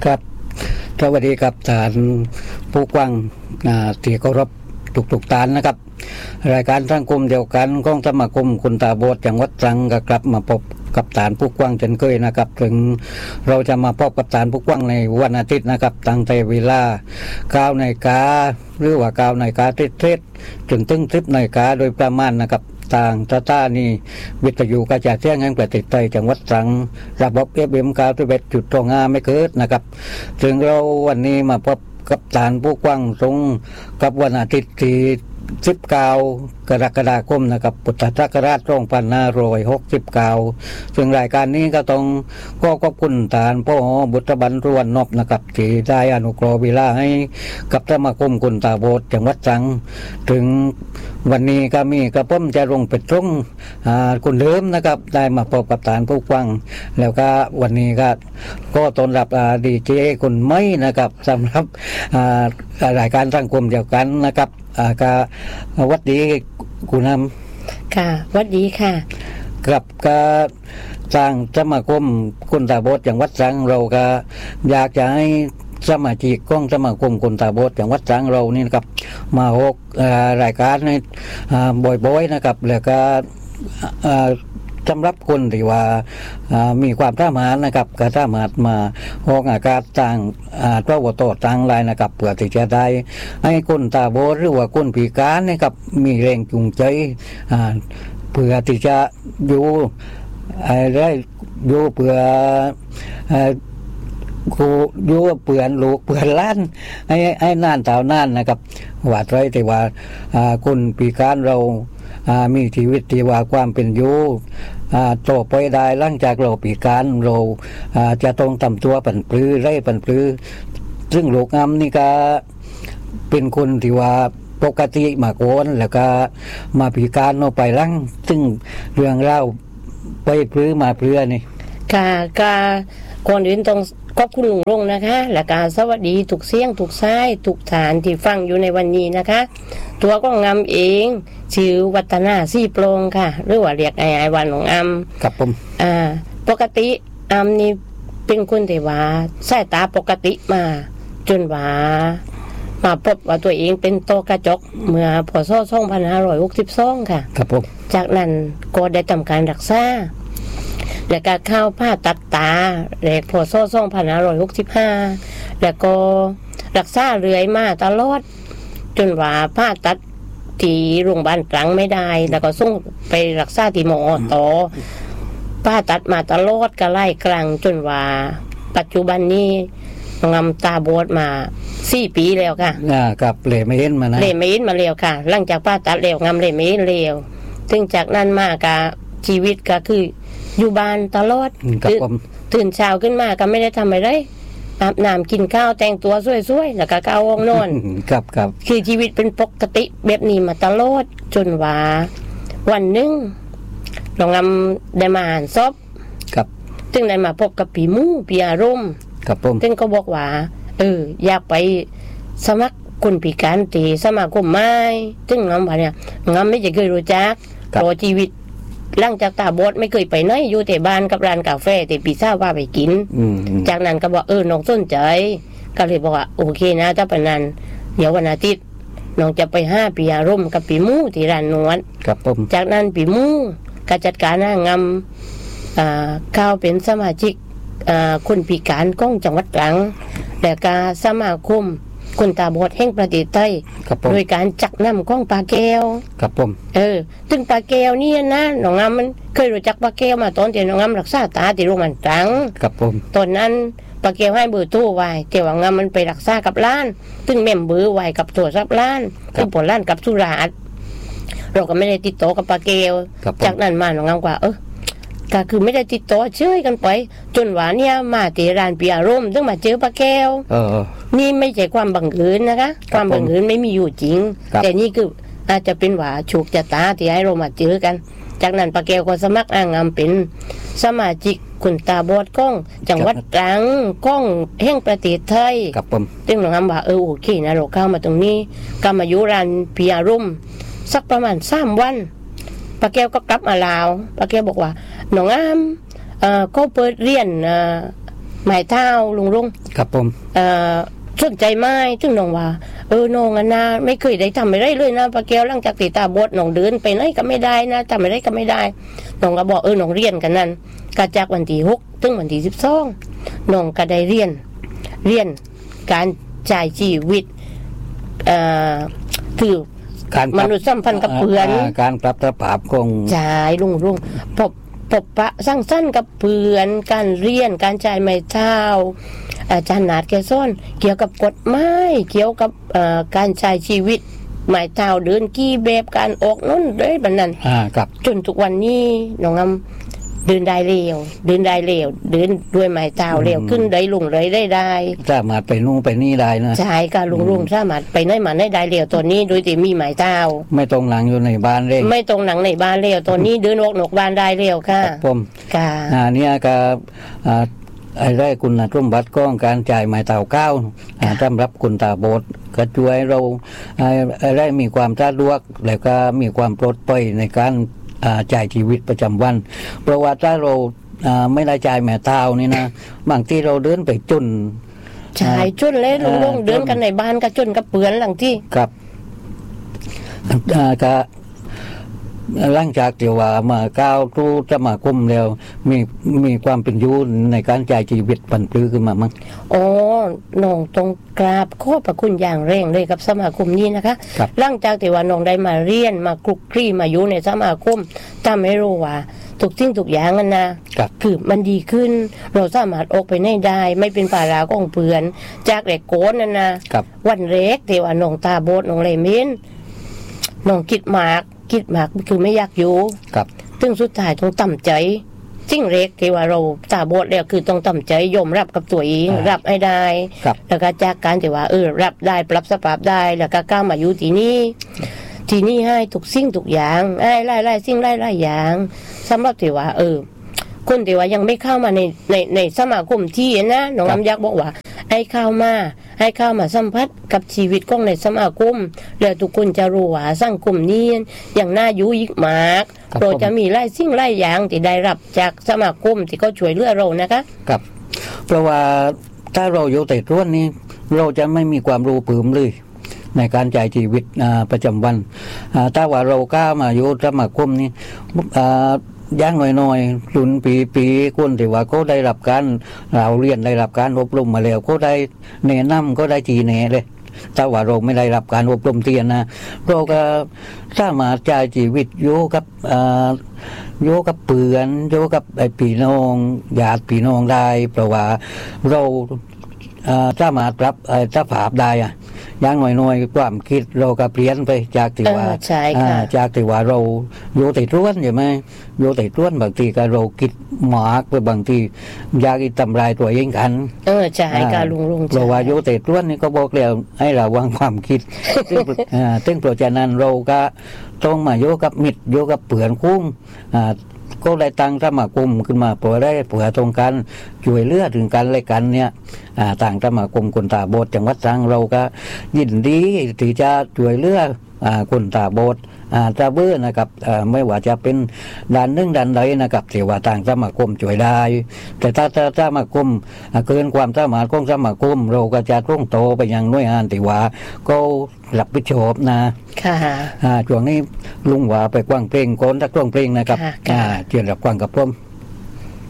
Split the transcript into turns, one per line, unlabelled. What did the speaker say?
ครับสวัสดีครับท่านผู้กว้างที่เคารพทุกท่านนะครับรายการสังคมเดียวกันของสมาคมคนตาบอดจังหวัดตรังก็กลับมาพบกับท่านผู้กว้างเช่นเคยนะครับถึงเราจะมาพบกับท่านผู้กว้างในวันอาทิตย์นะครับตั้งแต่เวลา 9 นาฬิกาหรือว่า 9 นาฬิกาเทศจนถึง 10 นาฬิกาโดยประมาณนะครับทางสถานีวิทยุกระจายเสียงแห่งประเทศไทยจังหวัดตรังระบบ FM 91.25 ไม่เกิดนะครับถึงเราวันนี้มาพบกับท่านผู้กว้างตรงกับวันอาทิตย์ที่19 กรกฎาคมนะครับพุทธศักราช2569ซึ่งรายการนี้ก็ต้องขอบคุณท่านพ่อบุตรบรรรวนนบนะครับที่ได้อนุเคราะห์เวลาให้กับสมาคมคนตาบอดจังหวัดตรังถึงวันนี้ก็มีกระผมจะลงไปตรงคนเดิมนะครับได้มาพบกับท่านผู้กว้างแล้วก็วันนี้ก็ต้อนรับดีเจคนใหม่นะครับสำหรับรายการสังคมเดียวกันนะครับก็วัดดีคุณน้ำ
ค่ะวัดดีค่ะ
กับก็สร้างสมาคมคนตาบอดจังหวัดตรังเราก็อยากจะให้สมาชิกของสมาคมคนตาบอดจังหวัดตรังเรานี่นะครับมาออกรายการในบ่อยๆนะครับแล้วก็สำหรับคนที่ว่ามีความสามารถนะครับก็สามารถมาออกอากาศต่างตัววตต่างหลายนะครับเพื่อที่จะได้ให้คนตาบอดหรือว่าคนพิการนะครับมีแรงจูงใจเพื่อที่จะอยู่ได้อยู่เพื่อกูอยู่เปื่อนลูกเปื่อนล้านให้นานต่อนานนะครับว่าไรแต่ว่าคนพิการเรามีชีวิตที่ว่าความเป็นอยู่ต่อไปได้หลังจากเราพิการเราจะต้องทำตัวปั่นปลื้อไร่ปั่นปลื้อซึ่งลูกงามนี่ก็เป็นคนที่ว่าปกติมาก่อนแล้วก็มาพิการเราไปหลังซึ่งเรื่องเล่าไปปลื้อมาปลื้อนี่
ค่ะก่อนอื่นต้องขอบคุณลุงรงนะคะและการสวัสดีทุกเสียงทุกสายทุกฐานที่ฟังอยู่ในวันนี้นะคะตัวก็งำเองชื่อวัฒนาซี่โปรงค่ะหรือว่าเรียกไอ้วันของอำ
ครับผม
ปกติอำนี่เป็นคนที่ว่าสายตาปกติมาจนว่ามาพบว่าตัวเองเป็นต้อกระจกเมื่อพ.ศ. 2562ค่ะ
ครับผม
จากนั้นก็ได้ทำการรักษาแล้วก็เข้าผ่าตัดตาแรกพ.ศ. 2565แล้วก็รักษาเรื่อยมาตลอดจนว่าผ่าตัดที่โรงพยาบาลตรังไม่ได้แล้วก็ส่งไปรักษาที่มอต่อผ่าตัดมาตลอดก็ไล่กลางจนว่าปัจจุบันนี้งำตาบอดมา4 ปีแล้วค่ะ
กับเลไม่เห็นมานะ
เลไม่เห็นมาแล้วค่ะหลังจากผ่าตัดแล้วงำเลไม่เห็นแล้วถึงจากนั้นมาก็ชีวิตก็คืออยู่บ้านตลอดตื่นเช้าขึ้นมาก็ไม่ได้ทำอะไรอาบน้ำกินข้าวแต่งตัวสวยๆแล้วก็เข้าห้องนอน
ครับ
คือชีวิตเป็นปกติแบบนี้มาตลอดจนว่าวันนึงน้องงำได้มาอ่านซบ
ครับ
จึงได้มาพบกับปีมู่ปีอารมณ์
ครับผม
ซึ่งก็บอกว่าอยากไปสมัครคนพิการตีสมาคมไม้ซึ่งงำว่าเนี่ยงำไม่เคยรู้จักรอชีวิตหลังจากตาบอดไม่เคยไปไหนอยู่แต่บ้านกับร้านกาแฟแต่ปีซ่าว่าไปกินจากนั้นก็บอกน้องสนใจก็เลยบอกว่าโอเคนะถ้าเป็นนั้นเดี๋ยววันอาทิตย์น้องจะไป5 ปีอารมณ์กับปีมู่ที่ร้านนวด
ครับผม
จากนั้นปีมู่ก็จัดการหน้างำเข้าเป็นสมาชิกคนพิการของจังหวัดตรังและก็สมาคมคนตาบอดแห่งประเทศไทยโดยการจักนำของปลาแก้ว
ครับผม
ซึ่งปลาแก้วนี่นะน้องงามมันเคยรู้จักปลาแก้วมาตอนที่น้องงามรักษาตาที่โรงพยาบาลตรัง
ครับผม
ตอนนั้นปลาแก้วให้เบอร์โทรไว้แต่ว่างามมันไปรักษากับร้านซึ่งแม่มเบอร์ไว้กับโทรศัพท์ร้านซึ่งผลร้านกับสุราษฎร์เราก็ไม่ได้ติดต่อกับปลาแก้วจากนั้นมาน้องงามกว่าก็คือไม่ได้ติดต่อเชื่อกันไปจนว่าเนี่ยมาที่ร้านปีอารมณ์ถึงมาเจอปลาแก้วนี่ไม่ใช่ความบังเอิญนะคะความบังเอิญไม่มีอยู่จริงแต่นี่คืออาจจะเป็นว่าโชคชะตาที่ให้เรามาเจอกันจากนั้นปลาแก้วก็สมัครอ้างงามเป็นสมาชิกคนตาบอดก้องจังหวัดตรังก้องแห่งประเทศไทยซึ่งน้องงามว่าโอเคนะเราเข้ามาตรงนี้ก็มาอยู่ร้านปีอารมณ์สักประมาณ3 วันปลาแก้วก็กลับมาลาวปลาแก้วบอกว่าน้องงามก็เปิดเรียนหมายเท้าลุง
ครับผม
สนใจไหมถึงน้องว่าน้องนะไม่เคยได้ทำอะไรเลยนะปะแก้วหลังจากติดตาบดน้องเดินไปไหนก็ไม่ได้นะทำอะไรก็ไม่ได้น้องก็บอกน้องเรียนกันนั่นก็จากวันที่6ถึงวันที่12น้องก็ได้เรียนการจ่ายชีวิตคือ
การ
มนุษยสัมพันธ์กับเพื่อน
การปรับสภาพของ
จ่ายลุงพบปะสร้างสรรค์กับเพื่อนการเรียนการจ่ายไม้เท้าอาจารย์นาดแกซ่อนเกี่ยวกับกฎหมายเกี่ยวกับการใช้ชีวิตหมายเท้าเดินกี่แบบการออกนั่นเลยแบบนั้นจนทุกวันนี้น้องเดินได้เร็วเดินด้วยหมายเท้าเร็วขึ้นได้ลงเลยได้
สามารถไปนู่นไปนี่ได้นะ
ใช่ค่ะลุงสามารถไปไหนมาได้เร็วตอนนี้โดยที่มีหมายเท้า
ไม่ตรงหลังอยู่ในบ้านเลย
ไม่ตรงหลังในบ้านเร็วตอนนี้เดินออกนอกบ้านได้เร็วค่ะ
ผม
ค่ะ
เนี่ยก็ไอ้ได้คุณสมบัติของการจ่ายหมายเท้าก้าวสำหรับคุณตาบอดก็ช่วยเราได้มีความสะดวกแล้วก็มีความปลอดภัยในการจ่ายชีวิตประจำวันเพราะว่าถ้าเราไม่ได้จ่ายหมายเท้านี่นะบางทีเราเดินไปจน
ใช่จนเลยลุงเดินกันในบ้านก็จนกับเปื้อนหลังที่
ครับก็หลังจากที่ว่ามาก้าวทูสมาคมแล้วมีความเป็นอยู่ในการจ่ายชีวิตปันปลื้อขึ้นมามั้ง
น้องต้องกราบขอบพระคุณอย่างแรงเลยกับสมาคมนี้นะคะหลังจากที่ว่าน้องได้มาเรียนมาคลุกคลีมาอยู่ในสมาคมทำให้รู้ว่าทุกสิ่งทุกอย่างนะคือมันดีขึ้นเราสามารถออกไปได้ไม่เป็นภาระของเพื่อนจากแรกโกนนะวันแรกที่ว่าน้องตาบอดน้องเลยมิ้นน้องคิดมากคือไม่อยากอยู่ถึงสุดท้ายต้องตั้งใจจริงเล็กที่ว่าเราตาบอดแล้วคือต้องตั้งใจยอมรับกับตัวเองรับให้ได้แล้วก็จากการที่ว่ารับได้ปรับสภาพได้แล้วก็กล้ามาอยู่ที่นี่ให้ทุกสิ่งทุกอย่างไล่สิ่งไล่อย่างสำหรับที่ว่าคนที่ว่ายังไม่เข้ามาในสมาคมที่นะน้องลำยักษ์บอกว่าให้เข้ามาสัมผัสกับชีวิตของในสมาคมแล้วทุกคนจะรู้ว่าสังคมนี้อย่างน่าอยู่อีกมากเราจะมีไล่สิ่งไล่อย่างที่ได้รับจากสมาคมที่เขาช่วยเหลือเรานะคะ
ครับเพราะว่าถ้าเราอยู่แต่ต้นนี้เราจะไม่มีความรู้ปื้มเลยในการจ่ายชีวิตประจำวันถ้าว่าเรากล้ามาอยู่สมาคมนี้ย่างหน่อยๆรุ่นปีคนที่ว่าเขาได้รับการเราเรียนได้รับการอบรมมาแล้วเขาได้แนะนำก็ได้จีแนะเลยถ้าว่าเราไม่ได้รับการอบรมเตียนนะเราก็สามารถจ่ายชีวิตอยู่กับเปื่อนอยู่กับไอ้พี่น้องญาติพี่น้องได้เพราะว่าเราสามารถรับสภาพได้อย่างหน่อยๆความคิดเราก็เปลี่ยนไปจากที่ว่าเราอยู่แต่ต้นใช่ไหมอยู่แต่ต้นบางทีก็เราคิดหมากไปบางทีอยากทำลายตัวเองกัน
ใช่ค่ะลุง
เพราะว่าอยู่แต่ต้นนี่ก็บอกแล้วให้เราวางความคิดซึ่งเพราะฉะนั้นเราก็ต้องมาอยู่กับมิตรอยู่กับเปื่อนคุ้มก็ได้ตั้งสมาคมขึ้นมาเพื่อตรงกันช่วยเหลือถึงกันและกันเนี่ยต่างสมาคมคนตาบอดจังหวัดตรังเราก็ยินดีที่จะช่วยเหลือคนตาบอดตาเบื้อนะครับไม่ว่าจะเป็นด้านหนึ่งด้านใดนะครับที่ว่าต่างสมาคมช่วยได้แต่ถ้าสมาคมเกินความสามารถของสมาคมเราก็จะต้องโตไปยังหน่วยงานที่ว่าก็รับผิดชอบนะ
ค่ะ
ช่วงนี้ลุงว่าไปกว้างเพลงโกนทักกว้างเพลงนะครับเกี่ยวกับกว้างกับผม